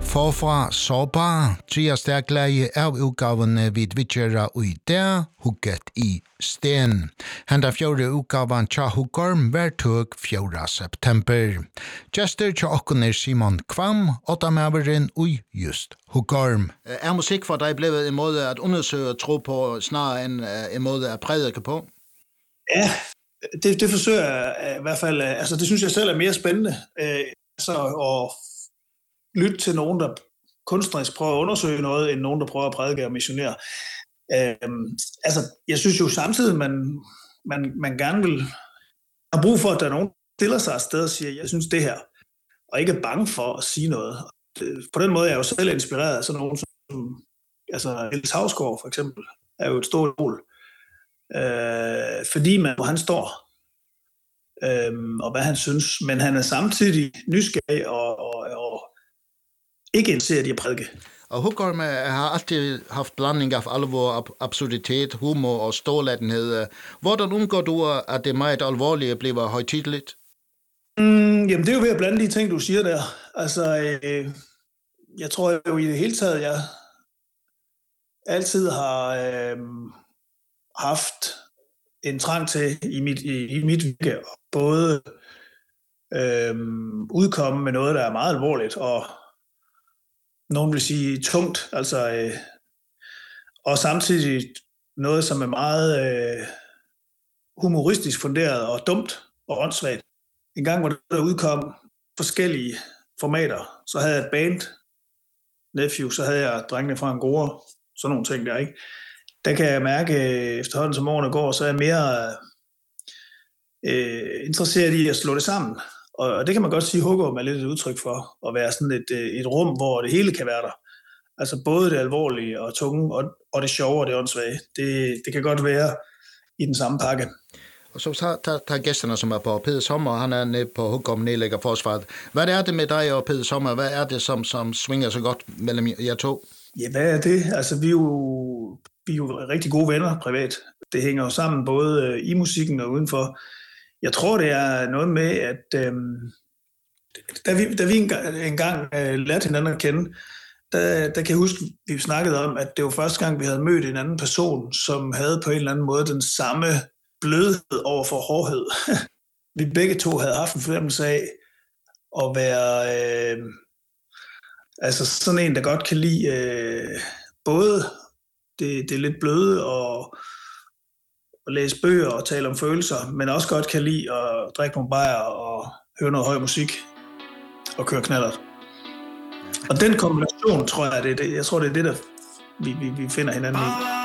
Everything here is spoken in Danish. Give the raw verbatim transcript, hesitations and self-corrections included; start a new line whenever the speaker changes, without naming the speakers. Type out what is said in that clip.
Forfra sårbar, tirsdag glæde av utgavene vid Vidtjera og i det, hugget i sten. Henda fjore utgavan tja Huggorm vertøk fjora september. Gjester tja okkoner Simon Kvam, åttamaveren og just Huggorm. Er musik for dig blevet en måde at undersøge og tro på, snarere end en måde at prædike på?
Ja, det, det forsøger jeg i hvert fald. Altså, det synes jeg selv er mere spændende. Øh, altså, at lytte til nogen, der kunstnerisk prøver at undersøge noget, end nogen, der prøver at prædike og missionere. Øh, altså, jeg synes jo samtidig, man, man, man gerne vil have brug for, at der er nogen, der stiller sig afsted og siger, jeg synes det her, og ikke er bange for at sige noget. På den måde er jeg jo selv inspireret af sådan nogen som, altså Niels Hausgaard for eksempel, er jo et stort mål. Øh, fordi man, hvor han står, øh, og hvad han synes, men han er samtidig nysgerrig og, og, og ikke interesseret i at prædike.
Og Huggorm har altid haft blanding af alvor, absurditet, humor og storladenhed. Hvordan undgår du, at det meget alvorlige bliver højtideligt?
Mm, jamen, det er jo ved at blande de ting, du siger der. Altså, øh, jeg tror jo i det hele taget, jeg altid har øh, haft en trang til i mit, i, i mit virke, både øh, udkomme med noget, der er meget alvorligt, og nogen vil sige tungt, altså, øh, og samtidig noget, som er meget øh, humoristisk funderet og dumt og åndssvagt. En gang, hvor der udkom forskellige formater, så havde jeg et band, Nephew, så havde jeg drengene fra Angora, sådan nogle ting der, ikke? Der kan jeg mærke, efterhånden som årene går, så er jeg mere øh, interesseret i at slå det sammen. Og det kan man godt sige, Huggorm er lidt et udtryk for, at være sådan et, et rum, hvor det hele kan være der. Altså både det alvorlige og tunge, og, og det sjove og det åndssvage. Det, det kan godt være i den samme pakke.
Og så tager, tager gæsterne, som er på Peder Sommer, han er nede på Huggorm nedlægger forsvaret. Hvad er det med dig og Peder Sommer? Hvad er det, som, som svinger så godt mellem jer to?
Ja, hvad er det? Altså, vi er jo, vi er jo rigtig gode venner privat. Det hænger jo sammen både i musikken og udenfor. Jeg tror, det er noget med, at øhm, da vi, da vi engang, engang øh, lærte hinanden at kende, der, der kan jeg huske, vi snakkede om, at det var første gang, vi havde mødt en anden person, som havde på en eller anden måde den samme blødhed over for hårdhed. Vi begge to havde haft en fornemmelse af at være øh, altså sådan en, der godt kan lide øh, både det, det lidt bløde og at læse bøger og tale om følelser, men også godt kan lide at drikke nogle bajer og høre noget høj musik og køre knallert. Og den kombination, tror jeg, det er det, jeg tror, det er det, der vi, vi, vi finder hinanden i.